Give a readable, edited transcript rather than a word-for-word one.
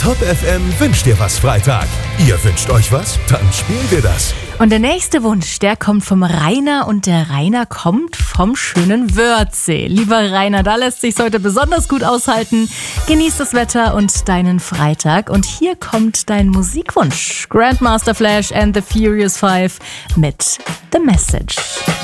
Top FM wünscht dir was Freitag. Ihr wünscht euch was? Dann spielen wir das. Und der nächste Wunsch, der kommt vom Rainer und der Rainer kommt vom schönen Wörthsee. Lieber Rainer, da lässt sich's heute besonders gut aushalten. Genieß das Wetter und deinen Freitag. Und hier kommt dein Musikwunsch. Grandmaster Flash and the Furious Five mit The Message.